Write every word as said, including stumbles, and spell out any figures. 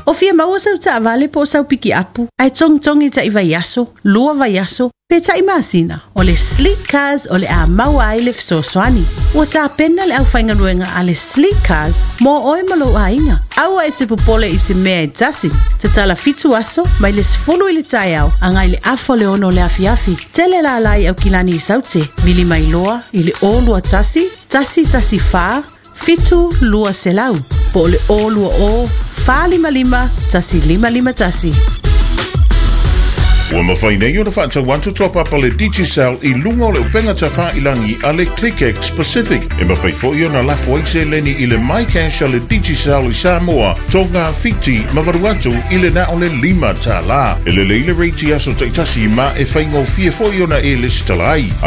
O fia maua sau ta vale po sau piki apu. Ai tong tong i ta i vaiaso, lua vaiaso. Pe ta i masina, o le Sleek Cars o le a maua ai le fisoswani. Ua ta pena le au whainganuenga a le Sleek Cars mo oi malo a inga. Aua e te popole i se mea e tasi. Te tala fitu aso, mai le sifulu i le tai au, angai le afo le ono le afiafi. Tele la lai au kilani i saute, mili mai loa, i le o lua tasi, tasi tasi fa, fitu lua selau. Po le o lua o, fa lima lima, tasi lima lima tasi. Ua mawhainei o na whaatau wantu top up le Digicel i lunga o le upenga ta wha ilangi a le ClickX Pacific. E mawhai fwoi o na lafo aise leni i le MyCash a le Digicel i Samoa, tonga fiti mawaru atu i le na o le lima ta la. E le leile reiti aso taitasi ma e whaingo fia fwoi o na e le stalai.